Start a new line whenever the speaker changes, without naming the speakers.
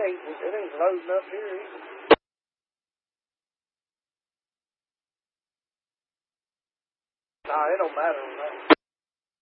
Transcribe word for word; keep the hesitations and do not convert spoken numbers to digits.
ain't, it ain't loading up here either. Nah, it don't matter on that.